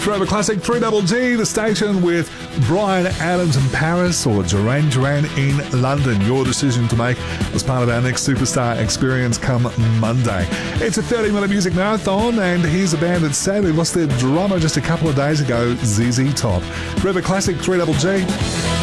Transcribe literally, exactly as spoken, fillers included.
Forever Classic three Double G, the station with Bryan Adams in Paris or Duran Duran in London. Your decision to make as part of our next Superstar experience come Monday. It's a thirty minute music marathon, and here's a band that sadly lost their drummer just a couple of days ago, Z Z Top. Forever Classic three Double G.